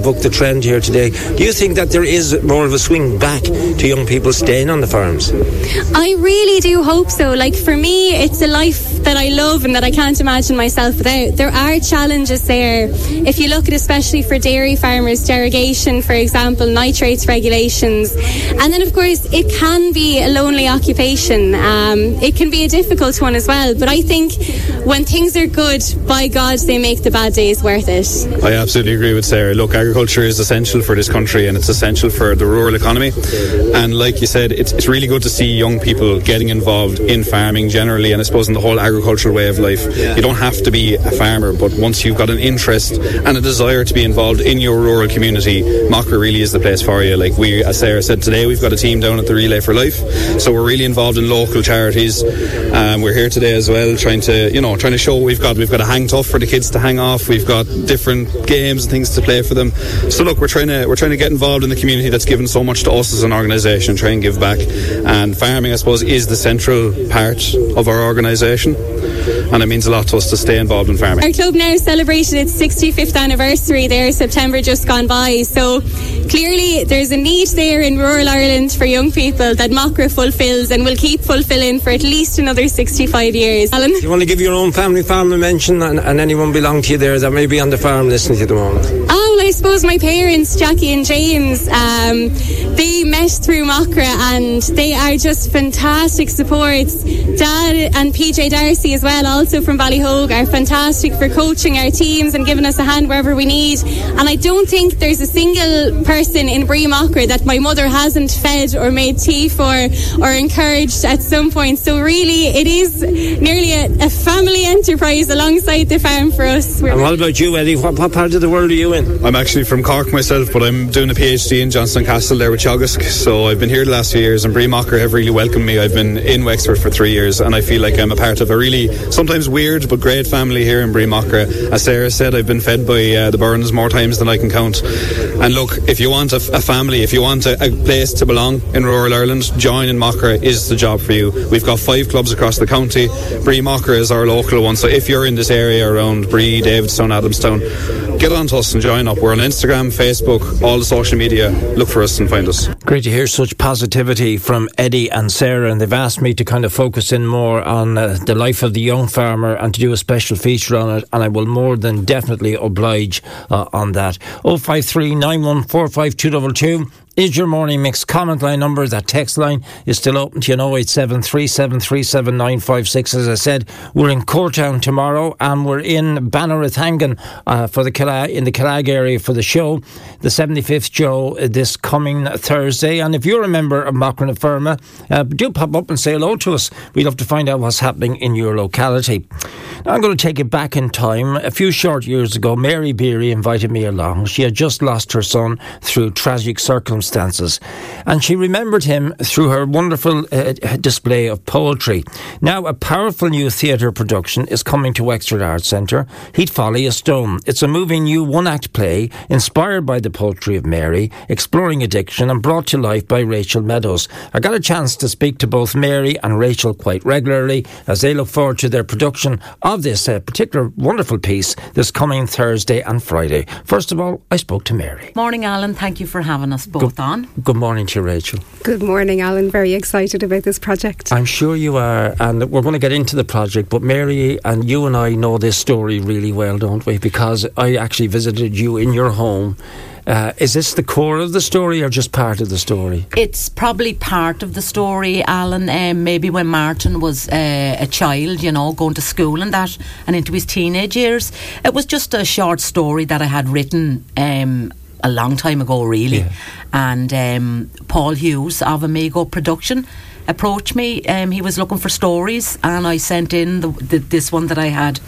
buck the trend here today. Do you think that there is more of a swing back to young people staying on the farms? I really do hope so. Like, for me, it's a life that I love and that I can't imagine myself without. There are challenges there. If you look at, especially for dairy farmers, derogation, for example, nitrates regulations. And then, of course, it can be a lonely occupation. Um, it can be a difficult one as well. But I think when things are good, by God, they make the bad days worth it. I absolutely agree with Sarah. Look, agriculture is essential for this country, and it's essential for the rural economy. And like you said, it's, it's really good to see young people getting involved in farming generally, and I suppose in the whole agricultural way of life. Yeah. You don't have to be a farmer, but once you've got an interest and a desire to be involved in your rural community, Mockra really is the place for you. Like we, as Sarah said today, we've got a team down at the Relay for Life, so we're really involved in local charities. Um, we're here today as well, trying to, you know, trying to show what we've got. We've got a hang tough for the kids to hang off. We've got different games and things to play for them. So look, we're trying to we're trying to get involved in the community that's given so much to us as an organisation, try and give back. And farming, I suppose, is the central part of our organisation, and it means a lot to us to stay involved in farming. Our club now celebrated its sixty-fifth anniversary there, September just gone by. So clearly there's a need there in rural Ireland for young people that Mockra fulfills and will keep fulfilling for at least another sixty-five years. Alan? Do you want to give your own family farm a mention, and, and anyone belong to you there that may be on the farm listening to you at the moment? Oh, well, I suppose my parents, Jackie and James, um, they met through Mockra, and they are just fantastic supports. Dad and P J Darcy as well, also from Ballyhogue, are fantastic for coaching our teams and giving us a hand wherever we need. And I don't think there's a single person in Bree Mockra that my mother hasn't fed or made tea for or encouraged at some point. So really, it is nearly a, a family enterprise alongside the farm for us. And what about you, Eddie? What, what part of the world are you in? I'm actually from Cork myself, but I'm doing a PhD in Johnston Castle there with Teagasc. So I've been here the last few years, and Bree Mockra have really welcomed me. I've been in Wexford for three years, and I feel like I'm a part of a really sometimes weird but great family here in Bree Mockra. As Sarah said, I've been fed by uh, the Burns more times than I can count. And look, if you want a, a family, if you want a, a place to belong in rural Ireland, join in Mockra is the job for you. We've got five clubs across the county. Bree Mockra is our local one, so if you're in this area around Bree, Davidstown, Adamstown, get on to us and join up. We're on Instagram, Facebook, all the social media. Look for us and find us. Great to hear such positivity from Eddie and Sarah, and they've asked me to kind of focus in more on uh, the life of the young farmer and to do a special feature on it, and I will more than definitely oblige uh, on that. oh five three, nine one four, five two two two is your morning mix comment line number. That text line is still open to you, oh eight seven three seven three seven nine five six. As I said, we're in Courtown tomorrow, and we're in Bannerathangan uh, for the Killag, in the Killag area for the show, the seventy-fifth show uh, this coming Thursday. And if you're a member of Mockra na Firma, uh, do pop up and say hello to us. We'd love to find out what's happening in your locality. Now I'm going to take it back in time. A few short years ago, Mary Beery invited me along. She had just lost her son through tragic circumstances, and she remembered him through her wonderful uh, display of poetry. Now a powerful new theatre production is coming to Wexford Arts Centre, He'd Folly a Stone. It's a moving new one-act play inspired by the poetry of Mary, exploring addiction, and brought to life by Rachel Meadows. I got a chance to speak to both Mary and Rachel quite regularly as they look forward to their production of this uh, particular wonderful piece this coming Thursday and Friday. First of all, I spoke to Mary. Morning, Alan. Thank you for having us both good, on. Good morning to you, Rachel. Good morning, Alan. Very excited about this project. I'm sure you are, and we're going to get into the project, but Mary and you and I know this story really well, don't we? Because I actually visited you in your home. Uh, is this the core of the story or just part of the story? It's probably part of the story, Alan. Um, maybe when Martin was uh, a child, you know, going to school and that, and into his teenage years. It was just a short story that I had written um, a long time ago, really. Yeah. And um, Paul Hughes of Amigo Production approached me. Um, he was looking for stories, and I sent in the, the, this one that I had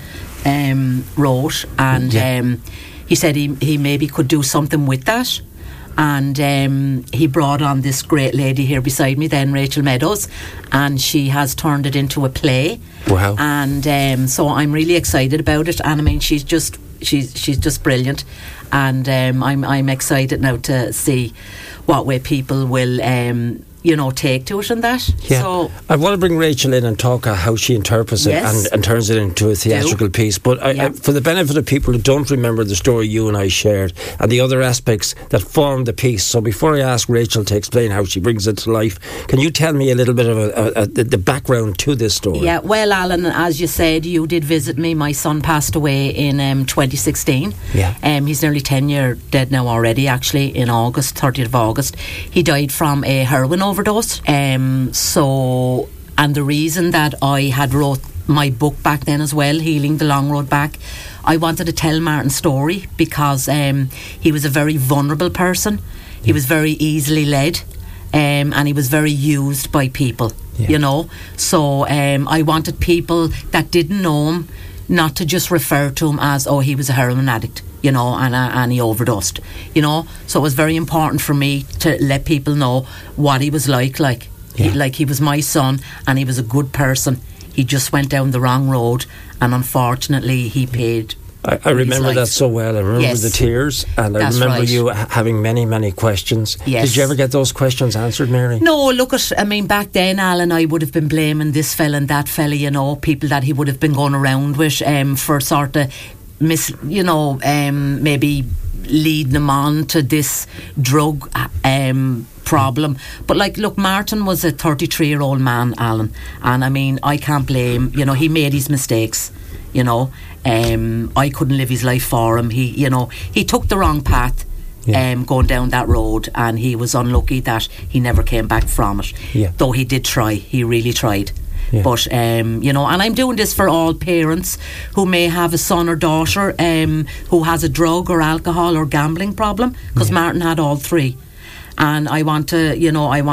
um, wrote, and yeah. um, he said he, he maybe could do something with that. And um, he brought on this great lady here beside me then, Rachel Meadows, and she has turned it into a play. Wow. And um, so I'm really excited about it, and I mean she's just she's she's just brilliant, and um, I'm I'm excited now to see what way people will um, you know, take to it and that. Yeah. So I want to bring Rachel in and talk uh, how she interprets it Yes. and, and turns it into a theatrical Do. piece. But I, Yeah. I, for the benefit of people who don't remember the story you and I shared and the other aspects that form the piece, so before I ask Rachel to explain how she brings it to life, can you tell me a little bit of a, a, a, the background to this story? Yeah, well, Alan, as you said, you did visit me. My son passed away in um, twenty sixteen. Yeah. Um, he's nearly ten years dead now already, actually, in August, thirtieth of August. He died from a heroin overdose. Um, so, and the reason that I had wrote my book back then as well, Healing the Long Road Back, I wanted to tell Martin's story because um, he was a very vulnerable person. He was very easily led. Um, and he was very used by people, yeah. you know. So um, I wanted people that didn't know him not to just refer to him as, oh, he was a heroin addict, you know, and, uh, and he overdosed, you know. So it was very important for me to let people know what he was like, like, yeah. he, like he was my son and he was a good person. He just went down the wrong road and unfortunately he paid. I, I remember that so well. I remember Yes. the tears, and I That's remember right. you ha- having many, many questions. Yes. Did you ever get those questions answered, Mary? No, look at, I mean, back then, Alan, I would have been blaming this fella and that fella, you know, people that he would have been going around with um, for sort of, mis, you know, um, maybe leading him on to this drug um, problem. But like, look, Martin was a thirty-three year old man, Alan, and I mean, I can't blame, you know, he made his mistakes, you know. Um, I couldn't live his life for him. He, you know, he took the wrong path. Yeah. Um, going down that road, and he was unlucky that he never came back from it. Yeah. Though he did try, he really tried. Yeah. But um, you know, and I'm doing this for all parents who may have a son or daughter um, who has a drug or alcohol or gambling problem, because yeah. Martin had all three, and I want to, you know, I want.